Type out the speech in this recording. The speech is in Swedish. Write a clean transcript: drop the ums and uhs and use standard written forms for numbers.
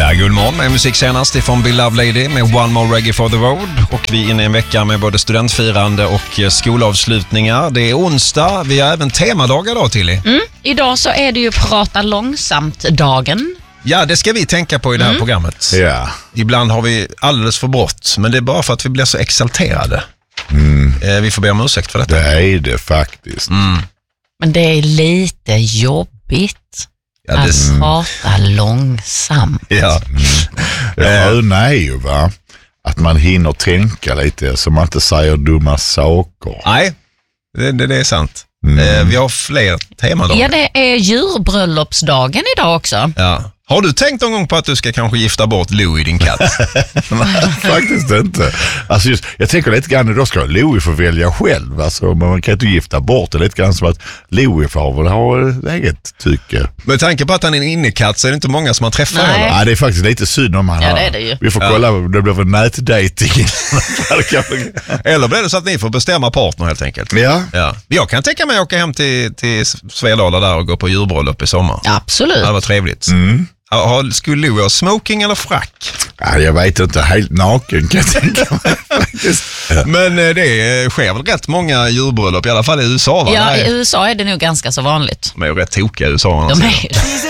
Det är Guldmorgon med musik senast ifrån Bill Love Lady med One More Reggae for the Road. Och vi är inne i en vecka med både studentfirande och skolavslutningar. Det är onsdag, vi har även temadagar då, Tilly. Idag så är det ju prata långsamt-dagen. Ja, det ska vi tänka på i det här programmet. Ja. Ibland har vi alldeles för brått, men det är bara för att vi blir så exalterade. Vi får be om ursäkt för detta. Det är det faktiskt. Men det är lite jobbigt att prata långsamt. Ja. Det sköna är ju att man hinner tänka lite så man inte säger dumma saker. Nej, det är sant. Vi har fler temadagar. Ja, det är djurbröllopsdagen idag också. Ja. Har du tänkt någon gång på att du ska kanske gifta bort Louie, din katt? Faktiskt inte. Alltså just, jag tänker lite grann, då ska Louie få välja själv. Alltså, man kan inte gifta bort det. Lite grann som att Louie får väl ha eget tycke. Med tanke på att han är en innekatt så är det inte många som man träffar. Nej. Ja, det är faktiskt lite synd om han. Ja, det är det ju. Vi får kolla, det blir väl nätdating. Eller blir det så att ni får bestämma partner helt enkelt? Ja. Ja. Jag kan tänka mig att åka hem till Svedala där och gå på djurbröllop i sommar. Absolut. Det var trevligt. Skulle Louie ha smoking eller frack? Ja, jag vet inte, helt naken kan jag tänka mig faktiskt. Men det sker väl rätt många djurbröllop, i alla fall i USA, va? Ja, i USA är det nog ganska så vanligt. De är ju rätt tokiga i USA. De är